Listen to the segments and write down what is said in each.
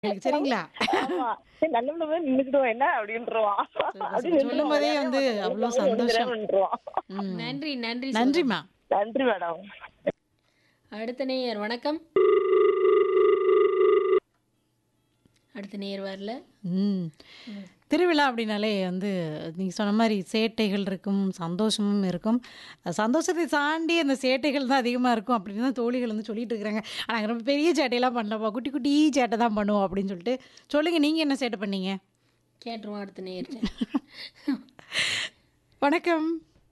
உங்களுக்கு சரிங்களா? ஆமா. சரி நல்லவனவே நின்னுக்கிடுவோம் என்ன அப்படின்ருவான். சூப்பர், அப்படி சூப்பர். நின்றுவான். சொல்லும்போதே விளையாடவே வந்து மாட்டான். அவ்ளோ நின்னுக்கிறவன் சந்தோஷம். நின்றுவான். ம். நன்றி, நன்றி செல்வம். நன்றிம்மா. நன்றி மேடம். அடுத்த நேயர் வணக்கம். அடுத்த நேயர் வரல. ம். திருவிழா அப்படின்னாலே வந்து நீங்க சொன்ன மாரி சேட்டைகள் இருக்கும், சந்தோஷமும் இருக்கும். சந்தோஷத்தை தாண்டி அந்த சேட்டைகள் தான் அதிகமா இருக்கும் அப்படின்னு தான் தோழிகள் வந்து சொல்லிட்டு இருக்கிறாங்க. ஆனா நாங்க ரொம்ப பெரிய சேட்டையெல்லாம் பண்ணலப்பா. குட்டி குட்டி சேட்டை தான் பண்ணுவோம் அப்படின்னு சொல்லிட்டு. சொல்லுங்க நீங்க என்ன சேட்டை பண்ணீங்க? கேட்டுருவோம் அடுத்த நேயர்கிட்ட. வணக்கம்.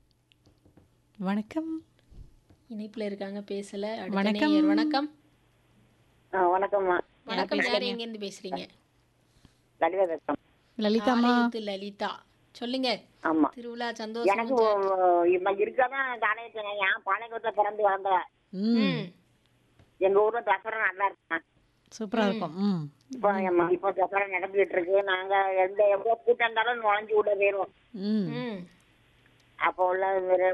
வணக்கம். இணைப்புல இருக்காங்க பேசல. அடுத்த வணக்கம். நேயர் வணக்கம். வணக்கம்மா. வணக்கம். யார் எங்க இருந்து பேசுறீங்க? லலிதா பேசுறேன். லலிதாம்மா. ஆலயத்து லலிதா. சொல்லுங்க. ஆமா. திருவிழா எனக்கு சந்தோஷம். இருக்கதான் தானே என் பாளையங்கோட்டில் பிறந்து வளர்ந்தேன். ம். எங்க ஊர்ல தசரா நல்லா இருக்கேன். சூப்பரா இருக்கும். ம். இப்போ தசரா நடந்துகிட்டு இருக்கு. நாங்க எவ்வளவு கூட்டம் இருந்தாலும் நுழைஞ்சு உள்ள போயிருவோம். ம். ம். அப்போ உள்ள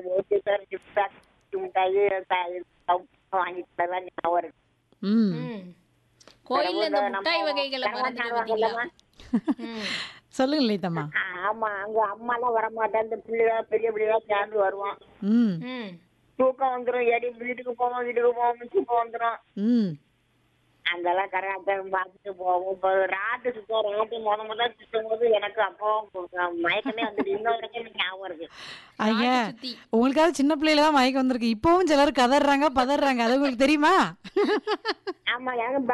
மிட்டாயி வாங்கிட்டு ஞாபகம் இருக்கு. ம். ம். கோயில்ல இந்த மிட்டாய் வகைகளை மறந்துட்டு பாத்தீங்களா? ம். சொல்லுங்க லலிதாம்மா. ஆமா அங்க அம்மா எல்லாம் வரமாட்டேன். இந்த பிள்ளைங்க பெரிய பிள்ளைங்க சேர்ந்து வருவோம். ம். ம். தூக்கம் வந்துடும். எடி வீட்டுக்கு போவோம் தூக்கம் வந்துடும். ம். அங்கெல்லாம் கரகாட்டம் பார்த்துட்டு போவோம். இப்போ ராட்டு சுத்தம் முதல்ல சுத்தும் போது எனக்கு அப்போ மயக்கமே வந்துட்டு இன்னொரு வரைக்கும் எனக்கு ஞாபகம் இருக்கு. ஐயா ராட்டு சுத்தி. உங்களுக்காவது சின்ன பிள்ளையில தான் மயக்கம் வந்திருக்கு. இப்பவும் சிலர் கதறாங்க பதறாங்க. அது உங்களுக்கு தெரியுமா? ஆமா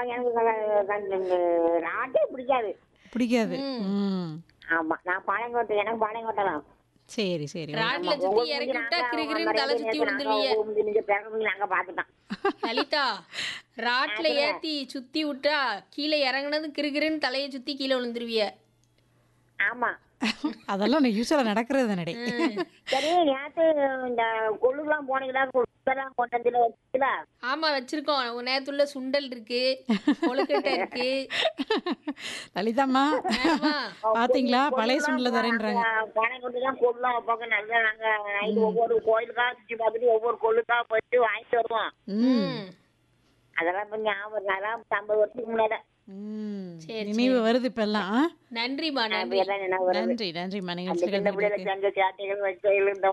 எனக்கு ராட்டே பிடிக்காது. பிடிக்காது. ம். ஆமா நான் பாளையங்கோட்டை. எனக்கு பாளையங்கோட்டை தான். சரி சரி. ராட்ல சுத்தி இறக்கி விட்டா கிறுகிறுன்னு தலை சுத்தி விழுந்துருவீங்க. நீங்க பிறகு நாங்க பாத்துட்டோம். லலிதா, ராட்ல ஏத்தி சுத்தி விட்டா கீழே இறங்குனது கிறுகிறுன்னு தலையை சுத்தி கீழே விழுந்துருவிய. ஆமா அதெல்லாம் யூஸ்வலா நடக்கிறது நடை. சரி நேத்து இந்த கொள்ளுலாம் போனீங்களா? கொள்ளுலாம் கொண்டதுல வச்சுல. ஆமா வச்சிருக்கோம். நேரத்துள்ள சுண்டல் இருக்கு, கொழுக்கட்டை இருக்கு. லலிதாம்மா ஆமா. பாத்தீங்களா பழைய சுண்டல தரேன்றாங்க. பானைக்குட்டி தான் கொள்ளுலாம் வைப்பாங்க. நல்லா நாங்க நைட்டு ஒவ்வொரு கோயிலுக்கா சுற்றி பார்த்துட்டு ஒவ்வொரு கொள்ளுக்கா போயிட்டு வாங்கிட்டு வருவோம். ம். அதெல்லாம் இப்ப ஞாபகம். அதெல்லாம் 50 வருஷத்துக்கு முன்னாடி. ம். சரி, நினைவு வருது இப்பெல்லாம். ஆ? நன்றிமா நன்றி. எல்லாம் நினைவு வருது. நன்றி நன்றிம்மா அந்த நிகழ்ச்சிகள் சின்ன பிள்ளைல செஞ்ச சேட்டைகள் வைக்கையில் இந்த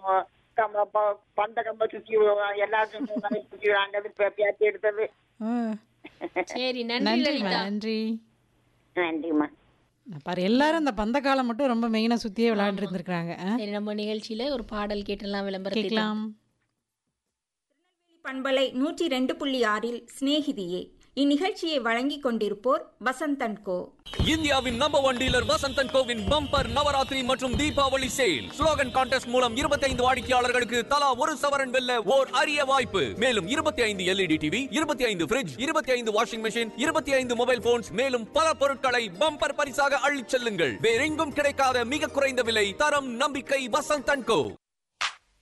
பந்த கம்ப சுற்றி எல்லாருக்கும் சுற்றி விளாண்டது பேத்தி எடுத்தது. சரி நன்றி நன்றிம்மா லலிதா. நன்றி. நன்றிம்மா. பாரு எல்லாரும் அந்த பந்த காலம் மட்டும் ரொம்ப மெயினா சுத்தியே விளையாண்டு இருந்திருக்காங்க. சரி நம்ம நிகழ்ச்சியில ஒரு பாடல் கேட்டலாம் விளம்பரத்தை. கேட்கலாம். பண்பலை 102.6 சிநேகிதியே இந்நிகழ்ச்சியை வழங்கிக் கொண்டிருப்போர் வசந்தன் கோ. இந்தியாவின் number 1 dealer Vasanthan CoWIN bumper Navaratri மற்றும் தீபாவளி சேல் ஸ்லோகன் கான்டெஸ்ட் மூலம் 25 வாடிக்கையாளர்களுக்கு தலா 1 சவரன் வெல்ல ஓர் அரிய வாய்ப்பு. மேலும் 25 LED TV, 25 fridge, 25 washing machine, 25 mobile phones, மேலும் பல பொருட்களை பம்பர் பரிசாக அள்ளிச் செல்லுங்கள். வேறெங்கும் கிடைக்காத மிக குறைந்த விலை, தரம், நம்பிக்கை வசந்தன் கோ.